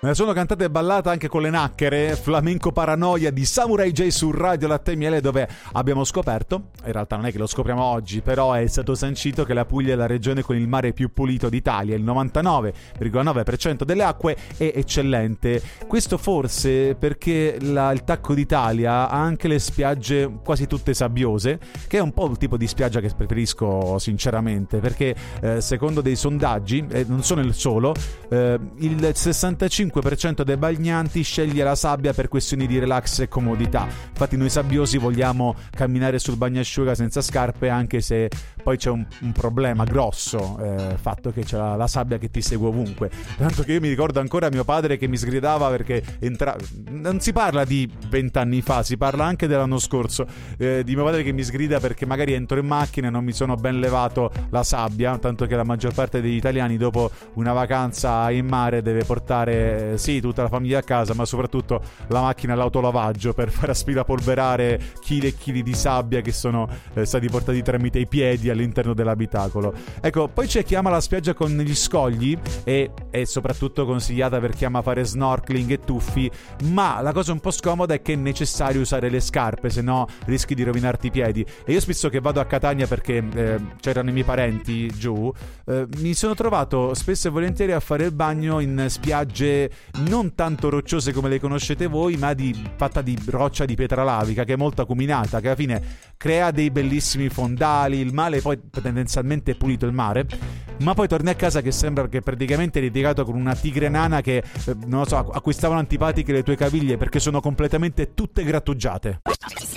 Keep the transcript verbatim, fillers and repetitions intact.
Me la sono cantata e ballata anche con le nacchere. Flamenco Paranoia di Samurai J su Radio Latte e Miele, dove abbiamo scoperto, in realtà non è che lo scopriamo oggi, però è stato sancito che la Puglia è la regione con il mare più pulito d'Italia. Il novantanove virgola nove per cento delle acque è eccellente. Questo forse perché la, il Tacco d'Italia ha anche le spiagge quasi tutte sabbiose, che è un po' il tipo di spiaggia che preferisco sinceramente, perché eh, secondo dei sondaggi, e non sono il solo, eh, il sessantacinque per cento dei bagnanti sceglie la sabbia per questioni di relax e comodità. Infatti noi sabbiosi vogliamo camminare sul bagnasciuga senza scarpe, anche se poi c'è un, un problema grosso, eh, fatto che c'è la, la sabbia che ti segue ovunque. Tanto che io mi ricordo ancora mio padre che mi sgridava perché entra... non si parla di vent'anni fa, si parla anche dell'anno scorso, eh, di mio padre che mi sgrida perché magari entro in macchina e non mi sono ben levato la sabbia, tanto che la maggior parte degli italiani dopo una vacanza in mare deve portare sì, tutta la famiglia a casa, ma soprattutto la macchina all'autolavaggio per far aspirapolverare chili e chili di sabbia che sono eh, stati portati tramite i piedi all'interno dell'abitacolo. Ecco, poi c'è chi ama la spiaggia con gli scogli e è soprattutto consigliata per chi ama fare snorkeling e tuffi, ma la cosa un po' scomoda è che è necessario usare le scarpe, se no rischi di rovinarti i piedi. E io spesso che vado a Catania perché eh, c'erano i miei parenti giù, eh, mi sono trovato spesso e volentieri a fare il bagno in spiagge non tanto rocciose come le conoscete voi, ma di, fatta di roccia di pietra lavica, che è molto acuminata, che alla fine crea dei bellissimi fondali. Il mare poi tendenzialmente è pulito, il mare, ma poi torni a casa che sembra che praticamente eri litigato con una tigre nana che eh, non lo so, a cui stavano antipatiche le tue caviglie perché sono completamente tutte grattugiate.